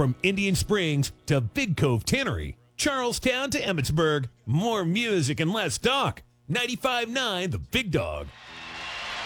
From Indian Springs to Big Cove Tannery, Charlestown to Emmitsburg, more music and less talk. 95.9 The Big Dog.